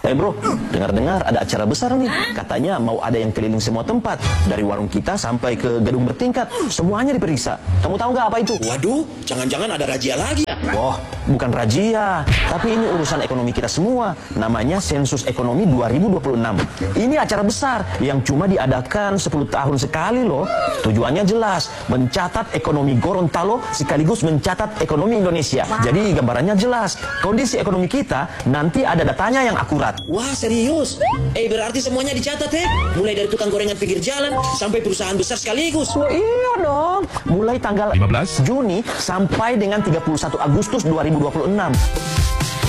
Bro, dengar-dengar ada acara besar nih. Katanya mau ada yang keliling semua tempat. Dari warung kita sampai ke gedung bertingkat. Semuanya diperiksa. Kamu tahu nggak apa itu? Waduh, jangan-jangan ada razia lagi. Wah, bukan razia. Tapi ini urusan ekonomi kita semua. Namanya Sensus Ekonomi 2026. Ini acara besar yang cuma diadakan 10 tahun sekali loh. Tujuannya jelas, mencatat ekonomi Gorontalo sekaligus mencatat ekonomi Indonesia. Jadi gambarannya jelas. Kondisi ekonomi kita nanti ada datanya yang akurat. Wah, serius? Berarti semuanya dicatat ya? Mulai dari tukang gorengan pinggir jalan sampai perusahaan besar sekaligus. Wah, iya dong. Mulai tanggal 15 Juni sampai dengan 31 Agustus 2026.